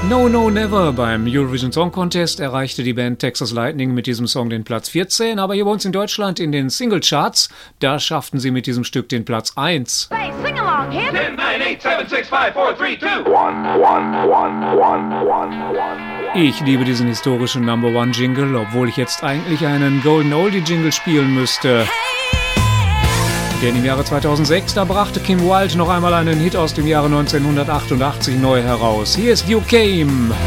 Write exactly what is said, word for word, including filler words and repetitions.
No No Never beim Eurovision Song Contest erreichte die Band Texas Lightning mit diesem Song den Platz vierzehn, aber hier bei uns in Deutschland in den Singlecharts, da schafften sie mit diesem Stück den Platz eins. Hey, sing along, kids. ten, nine, eight, seven, six, five, four, three, two. Ich liebe diesen historischen Number One Jingle, obwohl ich jetzt eigentlich einen Golden Oldie Jingle spielen müsste. Denn im Jahre zweitausendsechs, da brachte Kim Wilde noch einmal einen Hit aus dem Jahre neunzehnhundertachtundachtzig neu heraus. Hier ist You Came.